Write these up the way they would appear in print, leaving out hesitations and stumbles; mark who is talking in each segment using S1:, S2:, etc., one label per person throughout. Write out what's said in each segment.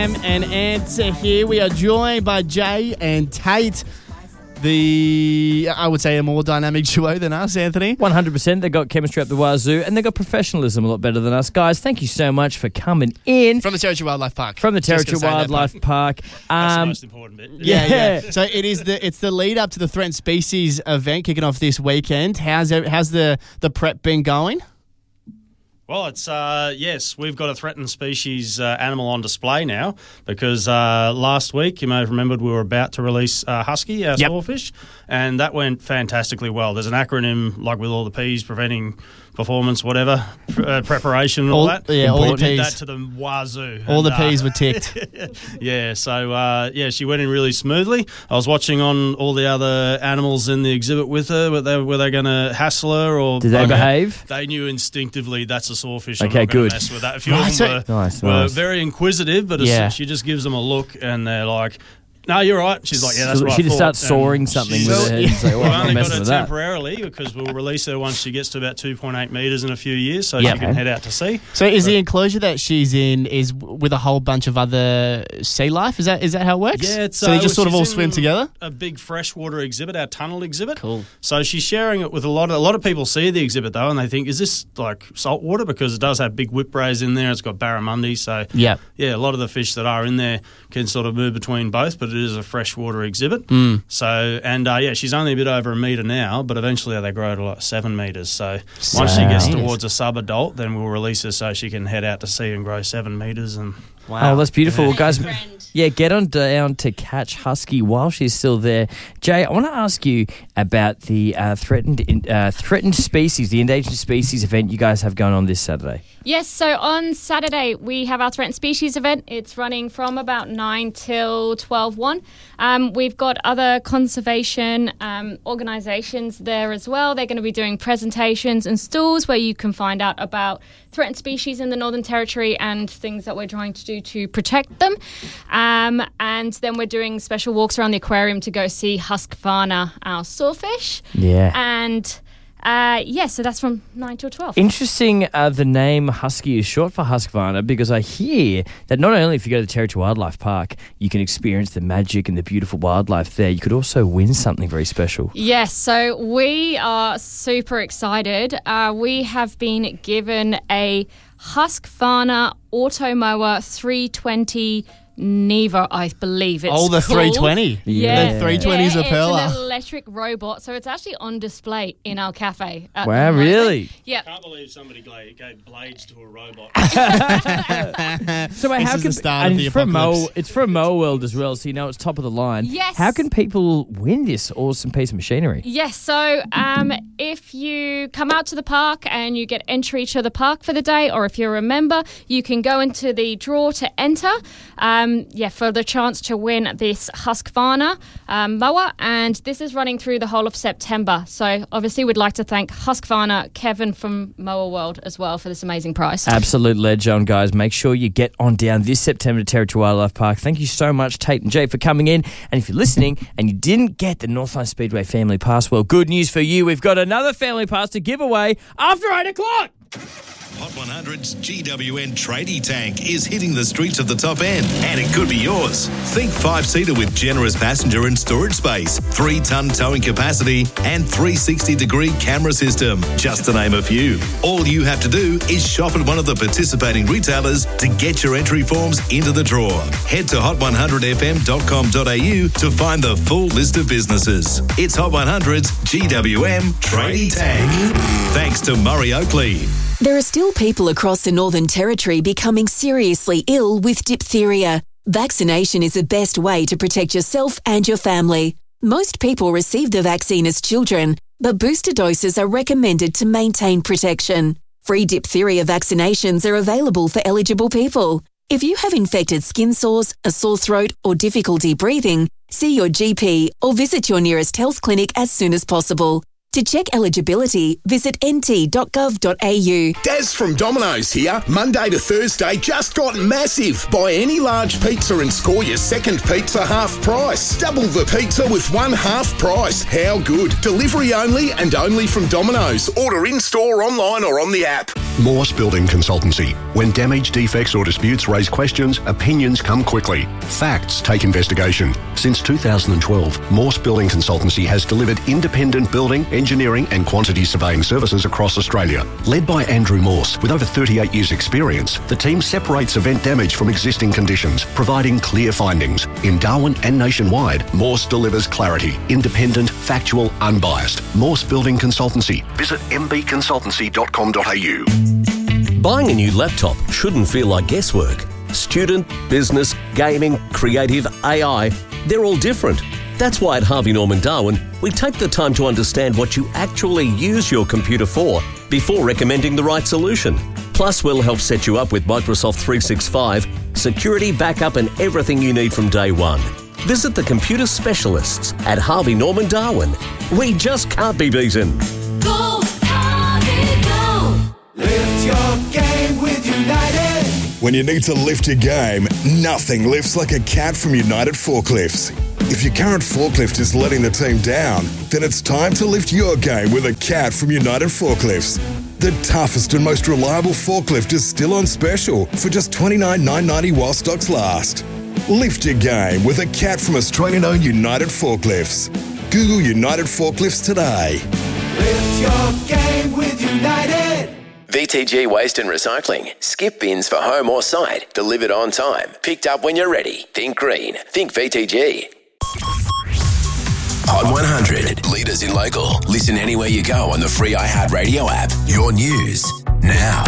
S1: FM and Answer here. We are joined by Jay and Tate, I would say, a more dynamic duo than us, Anthony.
S2: 100%. They got chemistry up the wazoo, and they got professionalism a lot better than us. Guys, thank you so much for coming in.
S1: From the Territory Wildlife Park.
S2: From the Territory Wildlife Park.
S3: That's the most important bit.
S1: Yeah. So it's the lead up to the Threatened Species event kicking off this weekend. How's the prep been going?
S3: Well, it's yes, we've got a threatened species animal on display now because last week, you may have remembered, we were about to release Husky, our swordfish, and that went fantastically well. There's an acronym, like with all the P's, preventing performance, whatever, preparation and all that.
S1: Yeah, all the
S3: P's. Did
S1: P's.
S3: that to the wazoo.
S1: All the P's were ticked.
S3: Yeah, so she went in really smoothly. I was watching on all the other animals in the exhibit with her. Were they going to hassle her or?
S2: Did they behave?
S3: They knew instinctively that's a swordfish.
S2: Okay,
S3: I'm not
S2: good.
S3: gonna mess with that. A few of them were very inquisitive, but she just gives them a look and they're like, "No, you're right." She's like, "Yeah, that's right."
S2: She just starts soaring something with her head and say, "Well,
S3: we've
S2: I'm
S3: only got
S2: messing
S3: her
S2: with that."
S3: temporarily because we'll release her once she gets to about 2.8 metres in a few years, so she can head out to sea.
S1: So is the enclosure that she's in is with a whole bunch of other sea life? Is that how it works?
S3: Yeah, it's,
S1: so they just sort of all
S3: she's
S1: swim
S3: in
S1: together?
S3: A big freshwater exhibit, our tunnel exhibit.
S1: Cool.
S3: So she's sharing it with a lot of people see the exhibit though, and they think, is this like saltwater? Because it does have big whip rays in there. It's got barramundi, so yeah, a lot of the fish that are in there can sort of move between both, but it is a freshwater exhibit. So, and she's only a bit over a metre now, but eventually they grow to like 7 metres. So once she gets towards a sub-adult, then we'll release her so she can head out to sea and grow 7 metres. And
S2: wow. Oh, that's beautiful. Well, guys, get on down to catch Husky while she's still there. Jay, I want to ask you about the threatened species, the endangered species event you guys have going on this Saturday.
S4: Yes, so on Saturday we have our threatened species event. It's running from about 9 till 12:1. We've got other conservation organisations there as well. They're going to be doing presentations and stalls where you can find out about threatened species in the Northern Territory and things that we're trying to do to protect them. And then we're doing special walks around the aquarium to go see Husqvarna, our swordfish.
S2: Yeah.
S4: And so that's from 9 till 12.
S2: Interesting, the name Husky is short for Husqvarna because I hear that not only if you go to the Territory Wildlife Park, you can experience the magic and the beautiful wildlife there, you could also win something very special.
S4: Yes, so we are super excited. We have been given a Husqvarna Automower 320 Neva, I believe it's
S1: the
S4: called.
S1: 320.
S4: Yeah.
S1: The 320 is a pearler.
S4: It's an electric robot, so it's actually on display in our cafe.
S2: Wow, really?
S4: Yeah.
S3: I can't believe somebody gave blades to a robot.
S2: So
S1: This is the start of the apocalypse.
S2: It's from Moa World as well, so you know it's top of the line.
S4: Yes.
S2: How can people win this awesome piece of machinery?
S4: Yes, so if you come out to the park and you get entry to the park for the day, or if you're a member, you can go into the draw to enter. For the chance to win this Husqvarna mower, and this is running through the whole of September. So obviously we'd like to thank Husqvarna, Kevin from Mower World as well for this amazing prize.
S2: Absolute legend, guys. Make sure you get on down this September to Territory Wildlife Park. Thank you so much, Tate and Jay, for coming in. And if you're listening and you didn't get the Northline Speedway Family Pass, well, good news for you. We've got another Family Pass to give away after 8 o'clock.
S5: Hot 100's GWN Tradie Tank is hitting the streets of the top end, and it could be yours. Think 5-seater with generous passenger and storage space, 3-ton towing capacity, and 360-degree camera system, just to name a few. All you have to do is shop at one of the participating retailers to get your entry forms into the draw. Head to hot100fm.com.au to find the full list of businesses. It's Hot 100's GWM Tradie Tank. Thanks to Murray Oakley.
S6: There are still people across the Northern Territory becoming seriously ill with diphtheria. Vaccination is the best way to protect yourself and your family. Most people receive the vaccine as children, but booster doses are recommended to maintain protection. Free diphtheria vaccinations are available for eligible people. If you have infected skin sores, a sore throat, or difficulty breathing, see your GP or visit your nearest health clinic as soon as possible. To check eligibility, visit nt.gov.au.
S7: Daz from Domino's here. Monday to Thursday just got massive. Buy any large pizza and score your second pizza half price. Double the pizza with one half price. How good? Delivery only and only from Domino's. Order in-store, online or on the app.
S8: Morse Building Consultancy. When damage, defects or disputes raise questions, opinions come quickly. Facts take investigation. Since 2012, Morse Building Consultancy has delivered independent building, engineering and quantity surveying services across Australia. Led by Andrew Morse, with over 38 years' experience, the team separates event damage from existing conditions, providing clear findings. In Darwin and nationwide, Morse delivers clarity, independent, factual, unbiased. Morse Building Consultancy. Visit mbconsultancy.com.au.
S9: Buying a new laptop shouldn't feel like guesswork. Student, business, gaming, creative, AI, they're all different. That's why at Harvey Norman Darwin, we take the time to understand what you actually use your computer for before recommending the right solution. Plus, we'll help set you up with Microsoft 365, security, backup and everything you need from day one. Visit the computer specialists at Harvey Norman Darwin. We just can't be beaten.
S10: Go, Harvey, go! Lift your game with United.
S11: When you need to lift your game, nothing lifts like a cat from United Forklifts. If your current forklift is letting the team down, then it's time to lift your game with a cat from United Forklifts. The toughest and most reliable forklift is still on special for just $29,990 while stocks last. Lift your game with a cat from Australian-owned United Forklifts. Google United Forklifts today.
S10: Lift your game with United.
S12: VTG Waste and Recycling. Skip bins for home or site. Delivered on time. Picked up when you're ready. Think green. Think VTG. Hot 100. Leaders in local. Listen anywhere you go on the free iHeartRadio app. Your news now.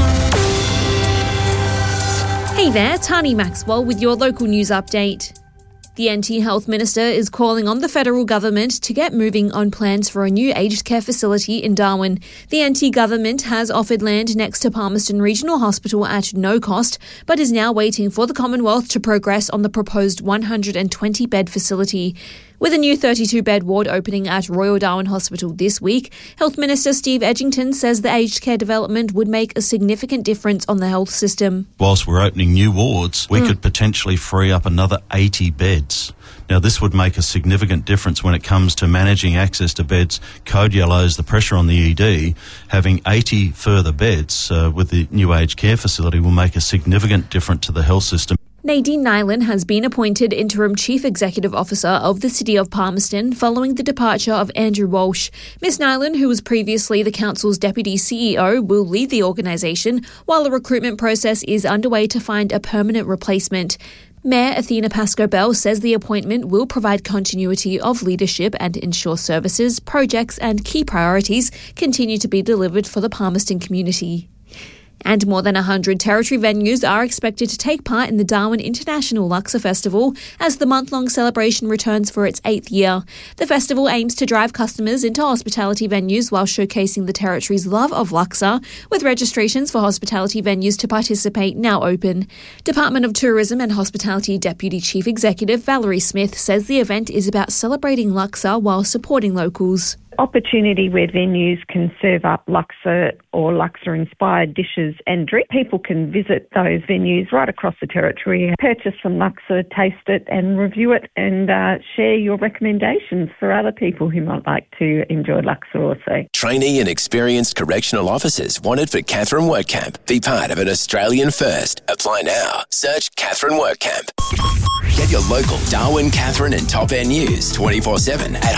S13: Hey there, Tani Maxwell with your local news update. The NT Health Minister is calling on the federal government to get moving on plans for a new aged care facility in Darwin. The NT government has offered land next to Palmerston Regional Hospital at no cost, but is now waiting for the Commonwealth to progress on the proposed 120-bed facility. With a new 32-bed ward opening at Royal Darwin Hospital this week, Health Minister Steve Edgington says the aged care development would make a significant difference on the health system.
S14: Whilst we're opening new wards, we could potentially free up another 80 beds. Now, this would make a significant difference when it comes to managing access to beds. Code yellows the pressure on the ED. Having 80 further beds with the new aged care facility will make a significant difference to the health system.
S13: Nadine Nyland has been appointed Interim Chief Executive Officer of the City of Palmerston following the departure of Andrew Walsh. Ms Nyland, who was previously the Council's Deputy CEO, will lead the organisation while the recruitment process is underway to find a permanent replacement. Mayor Athena Pascoe-Bell says the appointment will provide continuity of leadership and ensure services, projects and key priorities continue to be delivered for the Palmerston community. And more than 100 Territory venues are expected to take part in the Darwin International Luxor Festival as the month-long celebration returns for its 8th year. The festival aims to drive customers into hospitality venues while showcasing the Territory's love of Luxor, with registrations for hospitality venues to participate now open. Department of Tourism and Hospitality Deputy Chief Executive Valerie Smith says the event is about celebrating Luxor while supporting locals.
S15: Opportunity where venues can serve up Luxor or Luxor-inspired dishes and drink. People can visit those venues right across the Territory, purchase some Luxor, taste it and review it and share your recommendations for other people who might like to enjoy Luxor also.
S12: Trainee and experienced correctional officers wanted for Katherine WorkCamp. Be part of an Australian first. Apply now. Search Katherine WorkCamp. Get your local Darwin, Katherine and Top End news 24/7 at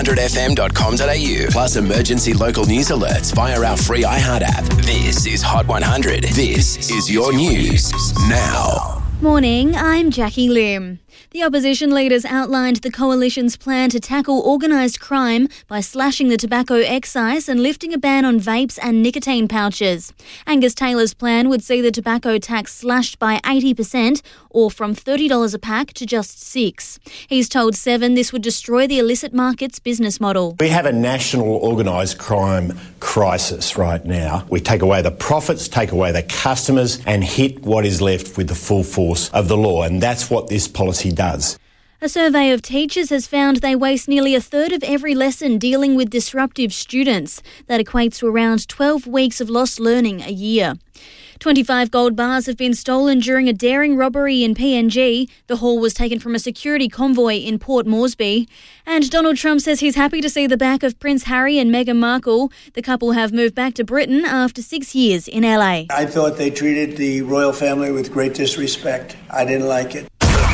S12: hot100fm.com.au. Plus emergency local news alerts via our free iHeart app. This is Hot 100. This is your news now.
S16: Morning, I'm Jackie Lim. The opposition leaders outlined the coalition's plan to tackle organised crime by slashing the tobacco excise and lifting a ban on vapes and nicotine pouches. Angus Taylor's plan would see the tobacco tax slashed by 80% or from $30 a pack to just $6. He's told Seven this would destroy the illicit market's business model.
S17: We have a national organised crime crisis right now. We take away the profits, take away the customers and hit what is left with the full force of the law, and that's what this policy does.
S16: A survey of teachers has found they waste nearly a third of every lesson dealing with disruptive students. That equates to around 12 weeks of lost learning a year. 25 gold bars have been stolen during a daring robbery in PNG. The haul was taken from a security convoy in Port Moresby. And Donald Trump says he's happy to see the back of Prince Harry and Meghan Markle. The couple have moved back to Britain after 6 years in LA.
S18: I thought they treated the royal family with great disrespect. I didn't like it.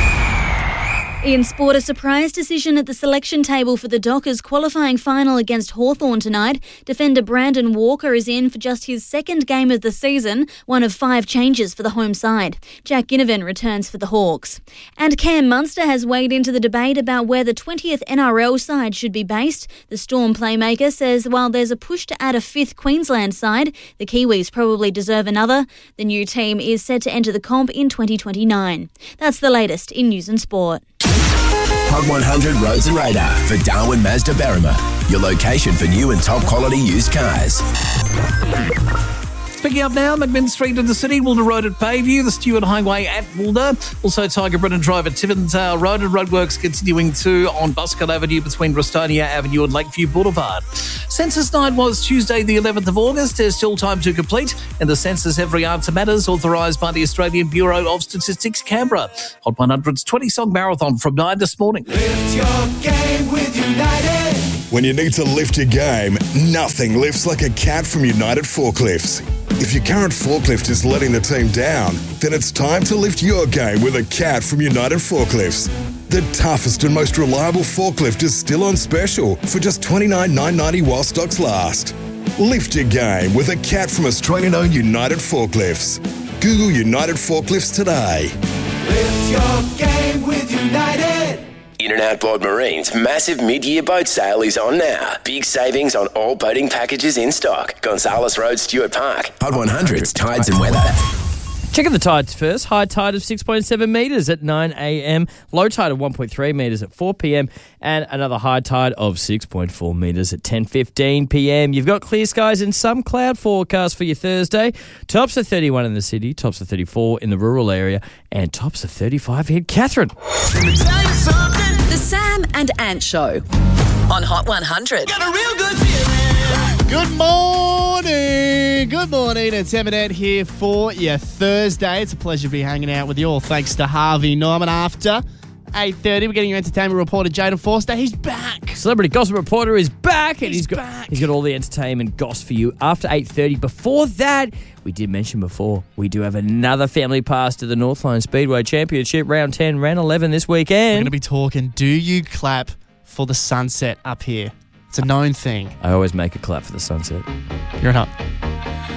S16: In sport, a surprise decision at the selection table for the Dockers qualifying final against Hawthorn tonight. Defender Brandon Walker is in for just his second game of the season, one of 5 changes for the home side. Jack Ginnivan returns for the Hawks. And Cam Munster has weighed into the debate about where the 20th NRL side should be based. The Storm playmaker says while there's a push to add a 5th Queensland side, the Kiwis probably deserve another. The new team is set to enter the comp in 2029. That's the latest in news and sport.
S12: Hot 100 Roads and Radar for Darwin Mazda Berrima, your location for new and top quality used cars.
S19: Picking up now, McMinn Street in the city, Wilder Road at Bayview, the Stewart Highway at Wilder, also Tiger Brennan Drive at Tivendale Road, and roadworks continuing too on Buscott Avenue between Rustonia Avenue and Lakeview Boulevard. Census night was Tuesday the 11th of August. There's still time to complete, and the census Every Answer Matters, authorised by the Australian Bureau of Statistics, Canberra. Hot 100's 20-song marathon from 9 this morning.
S10: Lift your game with United.
S11: When you need to lift your game, nothing lifts like a cat from United Forklifts. If your current forklift is letting the team down, then it's time to lift your game with a cat from United Forklifts. The toughest and most reliable forklift is still on special for just $29,990 while stocks last. Lift your game with a cat from Australian-owned United Forklifts. Google United Forklifts today.
S10: Lift your game with United.
S12: In and Outboard Marine's massive mid-year boat sale is on now. Big savings on all boating packages in stock. Gonzales Road, Stewart Park. Hot 100's Tides and Weather.
S2: Check out the tides first. High tide of 6.7 metres at 9 a.m. Low tide of 1.3 metres at 4 p.m. And another high tide of 6.4 metres at 10:15 p.m. You've got clear skies and some cloud forecast for your Thursday. Tops of 31 in the city, tops of 34 in the rural area, and tops of 35 in Katherine.
S20: The Sam and Ant Show on Hot 100.
S10: Got a real good feeling.
S1: Good morning. Good morning. It's Eminem here for your Thursday. It's a pleasure to be hanging out with you all. Thanks to Harvey Norman. After 8:30, we're getting your entertainment reporter, Jaden Forster. He's back.
S2: Celebrity gossip reporter is back, and he's got all the entertainment goss for you after 8:30. Before that, we did mention before, we do have another family pass to the Northline Speedway Championship, round 10, round 11 this weekend.
S1: We're going to be talking, do you clap for the sunset up here? It's a known thing.
S2: I always make a clap for the sunset.
S1: You're not.